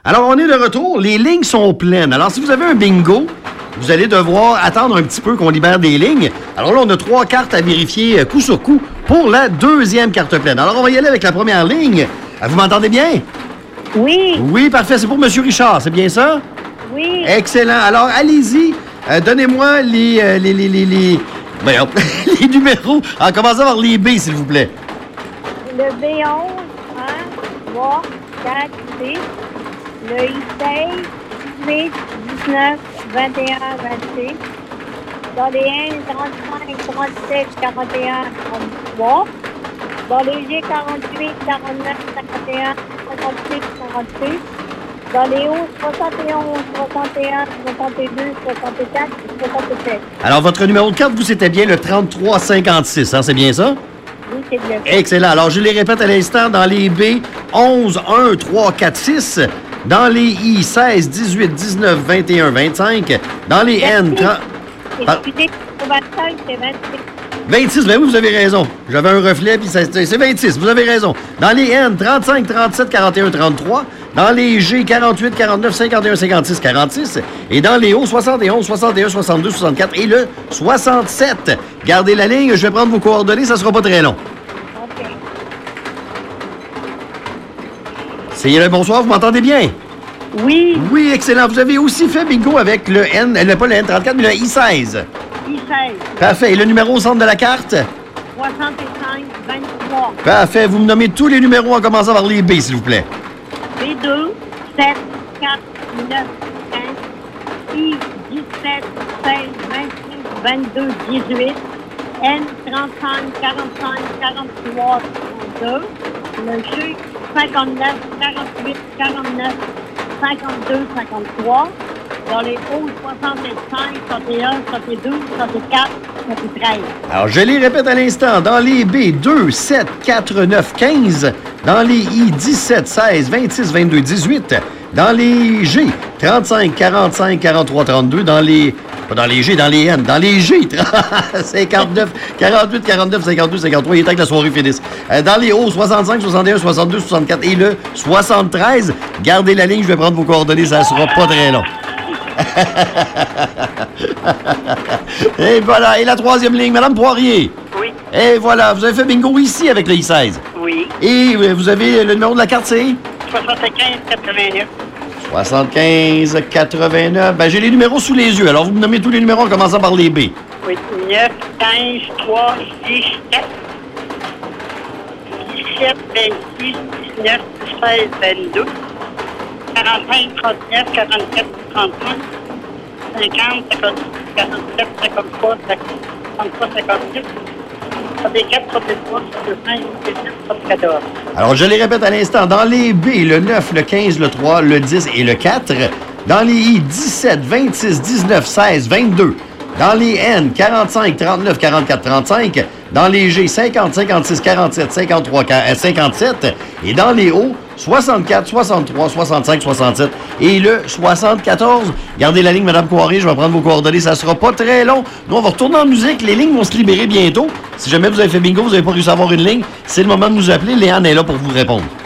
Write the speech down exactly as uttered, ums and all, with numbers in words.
Alors, on est de retour. Les lignes sont pleines. Alors, si vous avez un bingo, vous allez devoir attendre un petit peu qu'on libère des lignes. Alors là, on a trois cartes à vérifier euh, coup sur coup pour la deuxième carte pleine. Alors, on va y aller avec la première ligne. Euh, Vous m'entendez bien? Oui. Oui, parfait. C'est pour M. Richard, c'est bien ça? Oui. Excellent. Alors, allez-y. Euh, donnez-moi les, euh, les, les, les, les... Voyons, les numéros. En commençant par les B, s'il vous plaît. Le B onze, un, trois, quatre, six. Le I seize, dix-huit, dix-neuf, vingt et un, vingt-six. Dans les N, trente-cinq, trente-sept, quarante et un, trente-trois. Dans les G, quarante-huit, quarante-neuf, cinquante et un, cinquante-six, cinquante-six. Dans les O, soixante et onze, soixante et un, soixante-deux, soixante-quatre, soixante-sept. Alors, votre numéro de carte, vous, c'était bien le trente-trois cinquante-six, hein, c'est bien ça? Oui, c'est bien. Excellent. Alors, je les répète à l'instant. Dans les B, onze, un, trois, quatre, six. Dans les I, seize, dix-huit, dix-neuf, vingt et un, vingt-cinq. Dans les N, trente... Excusez, pour vingt-cinq, c'est vingt-six. vingt-six, ben oui, vous avez raison. J'avais un reflet, puis c'est c'est vingt-six, vous avez raison. Dans les N, trente-cinq, trente-sept, quarante et un, trente-trois. Dans les G, quarante-huit, quarante-neuf, cinquante et un, cinquante-six, quarante-six. Et dans les O, soixante et onze, soixante et un, soixante-deux, soixante-quatre. Et le soixante-sept. Gardez la ligne, je vais prendre vos coordonnées, ça sera pas très long. OK. C'est le bonsoir, vous m'entendez bien? Oui. Oui, excellent. Vous avez aussi fait bingo avec le N, euh, pas le N trente-quatre, mais le I seize. I seize, Parfait. Et le numéro au centre de la carte? soixante-cinq, vingt-trois. Parfait. Vous me nommez tous les numéros en commençant par les B, s'il vous plaît. B deux, sept, quatre, neuf, quinze. I dix-sept, seize, vingt-six, vingt-deux, dix-huit. N trente-cinq, quarante-cinq, quarante-trois, trente-deux. Le G cinquante-neuf, quarante-huit, quarante-neuf, cinquante-deux, cinquante-trois. Dans les O, soixante-cinq, soixante et un, soixante-deux, soixante-quatre, soixante-treize. Alors, je les répète à l'instant. Dans les B, deux, sept, quatre, neuf, quinze. Dans les I, dix-sept, seize, vingt-six, vingt-deux, dix-huit. Dans les G, trente-cinq, quarante-cinq, quarante-trois, trente-deux. Dans les... Pas dans les G, dans les N. Dans les G, cinquante-neuf, quarante-huit, quarante-neuf, cinquante-deux, cinquante-trois. Il est temps que la soirée finisse. Euh, dans les O, soixante-cinq, soixante et un, soixante-deux, soixante-quatre. Et le soixante-treize. Gardez la ligne, je vais prendre vos coordonnées. Ça ne sera pas très long. Et voilà. Et la troisième ligne, Madame Poirier. Oui. Et voilà. Vous avez fait bingo ici avec le I seize. Oui. Et vous avez le numéro de la carte, c'est? soixante-quinze quatre-vingt-neuf. soixante-quinze quatre-vingt-neuf. Ben, j'ai les numéros sous les yeux. Alors, vous me nommez tous les numéros en commençant par les B. Oui. neuf, quinze, trois, dix, sept. dix-sept, vingt-six, dix-neuf, seize, vingt-deux. quarante-cinq, trente-neuf, quarante-quatre, trente-cinq. cinquante, cinquante-six, quarante-sept, cinquante-trois, cinquante-trois, cinquante-six. trente-quatre, trente-trois, trente-cinq, trente-six, trente-quatorze. Alors, je les répète à l'instant. Dans les B, le neuf, le quinze, le trois, le dix et le quatre. Dans les I, dix-sept, vingt-six, dix-neuf, seize, vingt-deux. Dans les N, quarante-cinq, trente-neuf, quarante-quatre, trente-cinq. Dans les G, cinquante, cinquante-six, quarante-sept, cinquante-trois, cinquante-sept. Et dans les O, soixante-quatre, soixante-trois, soixante-cinq, soixante-sept. Et le soixante-quatorze. Gardez la ligne, Mme Poirier, je vais prendre vos coordonnées. Ça sera pas très long. Nous, on va retourner en musique. Les lignes vont se libérer bientôt. Si jamais vous avez fait bingo, vous n'avez pas réussi à avoir une ligne, c'est le moment de nous appeler. Léane est là pour vous répondre.